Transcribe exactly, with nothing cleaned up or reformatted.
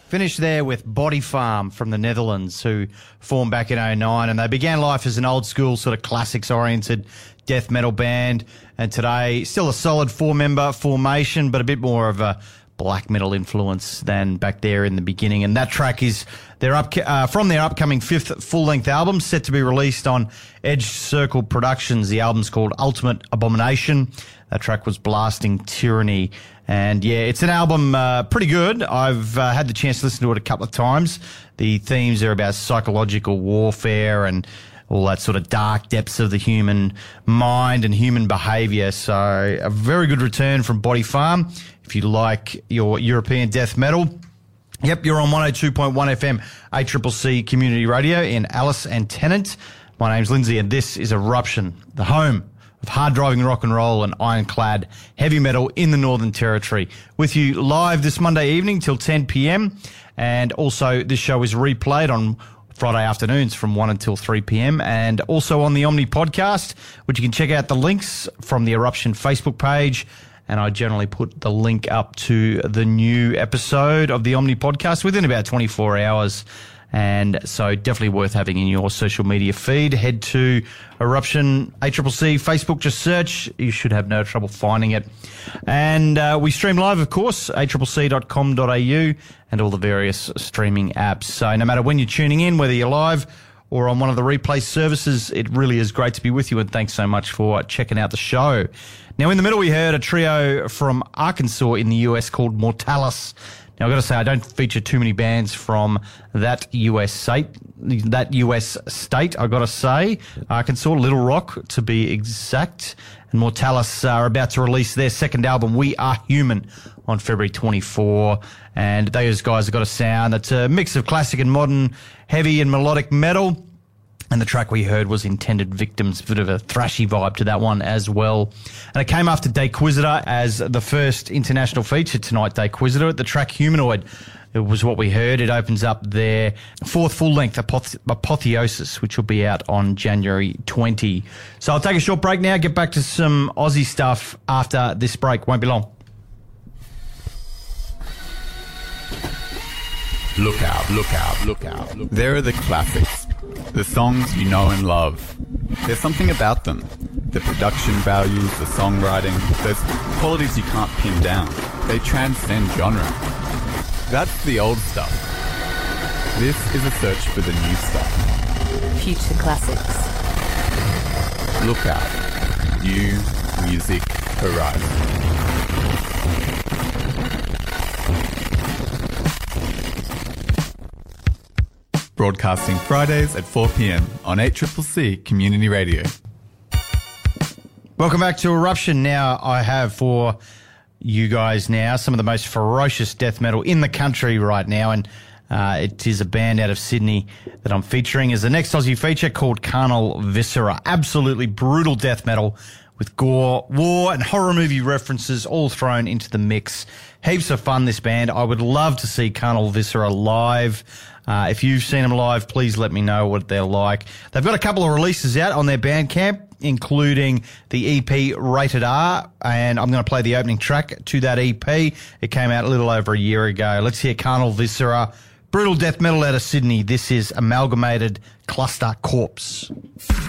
Finished there with Body Farm from the Netherlands, who formed back in oh nine, and they began life as an old school sort of classics-oriented death metal band, and today still a solid four-member formation, but a bit more of a black metal influence than back there in the beginning. And that track is their up, uh, from their upcoming fifth full-length album, set to be released on Edge Circle Productions. The album's called Ultimate Abomination. That track was Blasting Tyranny. And yeah, it's an album uh, pretty good. I've uh, had the chance to listen to it a couple of times. The themes are about psychological warfare and all that sort of dark depths of the human mind and human behaviour. So a very good return from Body Farm. If you like your European death metal, yep, you're on one oh two point one F M, A C C C Community Radio in Alice and Tennant. My name's Lindsay, and this is Eruption, the home of hard-driving rock and roll and ironclad heavy metal in the Northern Territory. With you live this Monday evening till ten p.m. And also this show is replayed on Friday afternoons from one until three p.m. and also on the Omni podcast, which you can check out the links from the Eruption Facebook page. And I generally put the link up to the new episode of the Omni podcast within about twenty-four hours. And so definitely worth having in your social media feed. Head to Eruption A C C C Facebook, just search. You should have no trouble finding it. And uh, we stream live, of course, a c c c dot com dot a u and all the various streaming apps. So no matter when you're tuning in, whether you're live or on one of the replay services, it really is great to be with you, and thanks so much for checking out the show. Now, in the middle, we heard a trio from Arkansas in the U S called Mortalis. Now, I've got to say, I don't feature too many bands from that U S state, that U S state, I've got to say. Arkansas, Little Rock, to be exact. And Mortalis are about to release their second album, We Are Human, on February twenty-fourth. And those guys have got a sound that's a mix of classic and modern, heavy and melodic metal. And the track we heard was Intended Victims, a bit of a thrashy vibe to that one as well. And it came after Dayquisitor as the first international feature tonight, Dayquisitor. The track Humanoid, it was what we heard. It opens up their fourth full-length Apoth- Apotheosis, which will be out on January twentieth. So I'll take a short break now, get back to some Aussie stuff after this break. Won't be long. Look out, look out, look out. Look. There are the classics, the songs you know and love. There's something about them. The production values, the songwriting, those qualities you can't pin down. They transcend genre. That's the old stuff. This is a search for the new stuff. Future classics. Look out. New music horizon. Broadcasting Fridays at four p.m. on A C C C Community Radio. Welcome back to Eruption. Now I have for you guys now some of the most ferocious death metal in the country right now, and uh, it is a band out of Sydney that I'm featuring as the next Aussie feature called Carnal Viscera. Absolutely brutal death metal with gore, war and horror movie references all thrown into the mix. Heaps of fun, this band. I would love to see Carnal Viscera live. Uh, if you've seen them live, please let me know what they're like. They've got a couple of releases out on their Bandcamp, including the E P Rated R, and I'm going to play the opening track to that E P. It came out a little over a year ago. Let's hear Carnal Viscera, brutal death metal out of Sydney. This is Amalgamated Cluster Corpse.